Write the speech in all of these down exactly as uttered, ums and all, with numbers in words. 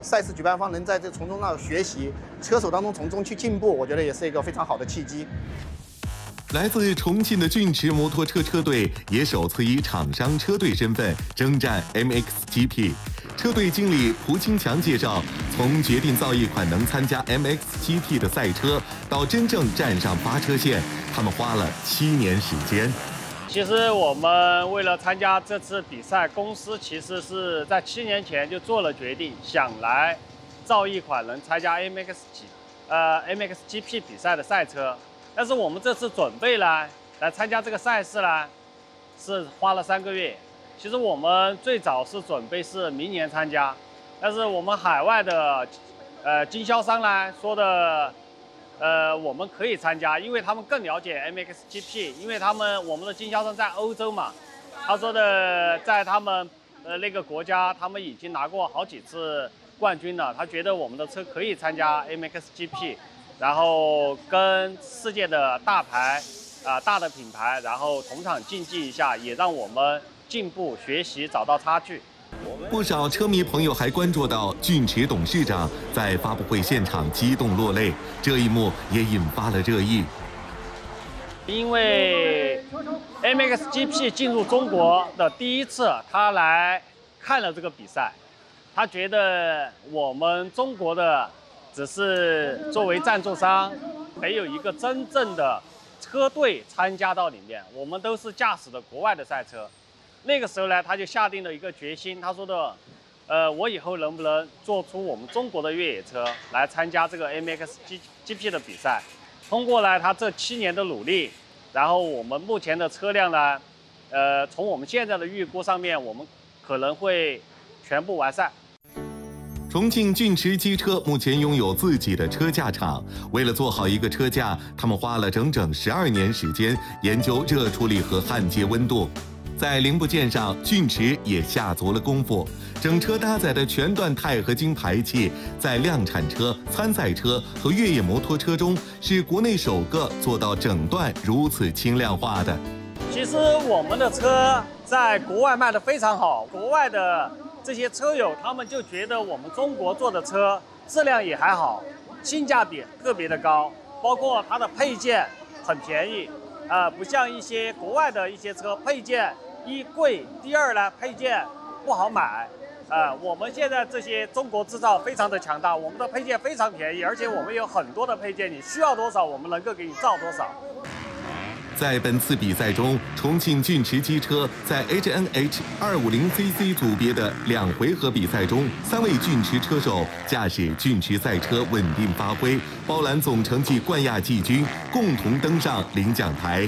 赛事举办方能在这从中那学习，车手当中从中去进步，我觉得也是一个非常好的契机。 来自重庆的骏驰摩托车车队也首次以厂商车队身份征战 M X G P。车队经理蒲清强介绍，从决定造一款能参加 M X G P 的赛车，到真正站上发车线，他们花了七年时间。 其实我们为了参加这次比赛，公司其实是在七年前就做了决定，想来造一款能参加 M X G 呃 M X G P 比赛的赛车。但是我们这次准备呢，来参加这个赛事呢，是花了三个月。其实我们最早是准备是明年参加，但是我们海外的呃经销商呢说的，呃我们可以参加，因为他们更了解 M X G P， 因为他们我们的经销商在欧洲嘛，他说的在他们呃那个国家，他们已经拿过好几次冠军了，他觉得我们的车可以参加 M X G P。然后跟世界的大牌啊、呃、大的品牌，然后同场竞技一下，也让我们进步学习，找到差距。 不少车迷朋友还关注到骏驰董事长在发布会现场激动落泪，这一幕也引发了热议。 因为 M X G P 进入中国的第一次，他来看了这个比赛，他觉得我们中国的只是作为赞助商，没有一个真正的车队参加到里面，我们都是驾驶的国外的赛车。那个时候呢，他就下定了一个决心，他说的，呃，我以后能不能做出我们中国的越野车来参加这个 M X G P 的比赛？通过了他这七年的努力，然后我们目前的车辆呢，呃，从我们现在的预估上面，我们可能会全部完善。 重庆骏驰机车目前拥有自己的车架厂，为了做好一个车架，他们花了整整十二年时间研究热处理和焊接温度。在零部件上，骏驰也下足了功夫。整车搭载的全段钛合金排气，在量产车、参赛车和越野摩托车中，是国内首个做到整段如此轻量化的。 其实我们的车在国外卖得非常好，国外的这些车友他们就觉得我们中国做的车质量也还好，性价比特别的高，包括它的配件很便宜，啊、呃，不像一些国外的一些车配件一贵，第二呢配件不好买，啊、呃，我们现在这些中国制造非常的强大，我们的配件非常便宜，而且我们有很多的配件，你需要多少我们能够给你造多少。 在本次比赛中，重庆骏驰机车在 H N H 二五零 C C 组别的两回合比赛中，三位骏驰车手驾驶骏驰赛车稳定发挥，包揽总成绩冠亚季军，共同登上领奖台。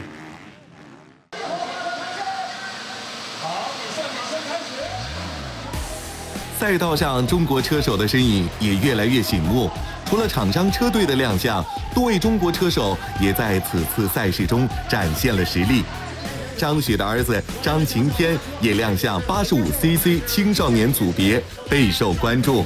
赛道上，中国车手的身影也越来越醒目。除了厂商车队的亮相，多位中国车手也在此次赛事中展现了实力。张雪的儿子张晴天也亮相 八十五 C C 青少年组别，备受关注。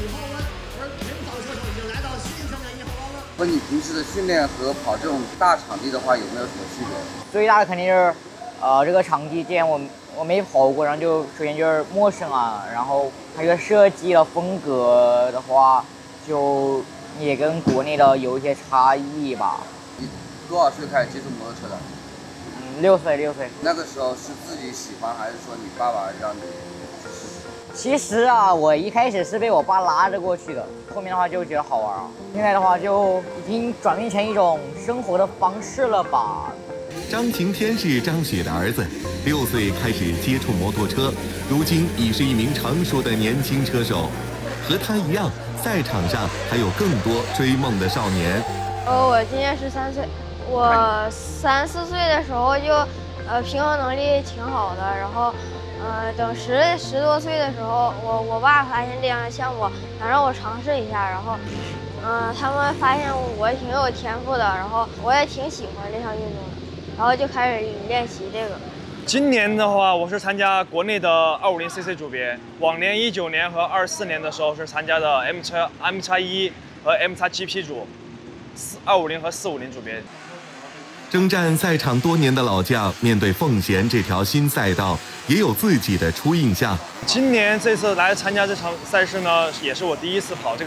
和你平时的训练和跑这种大场地的话，有没有什么区别？ 最大的肯定是，呃，这个场地既然我我没跑过，然后就首先就是陌生啊，然后它这个设计的风格的话，就也跟国内的有一些差异吧。 你多少岁开始接触摩托车的？ 嗯，六岁，六岁。 那个时候是自己喜欢，还是说你爸爸让你去试试？ 其实啊，我一开始是被我爸拉着过去的，后面的话就觉得好玩啊。现在的话就已经转变成一种生活的方式了吧。 张晴天是张雪的儿子，六岁开始接触摩托车，如今已是一名成熟的年轻车手。和他一样，赛场上还有更多追梦的少年。 呃，我今年十三岁，我三四岁的时候就，呃，平衡能力挺好的，然后，呃，等十十多岁的时候，我我爸发现这样的项目，想让我尝试一下，然后，嗯、呃，他们发现我挺有天赋的，然后我也挺喜欢这项运动的。然后就开始练习这个。 今年的话，我是参加国内的二五零 C C 组别。往年一九年和二四年的时候是参加的 M 叉 M 叉一和 M 叉 G P 组，四二五零和四五零组别。 征战赛场多年的老将，面对奉贤这条新赛道， 也有自己的初印象。 今年这次来参加这场赛事呢，也是我第一次跑这个。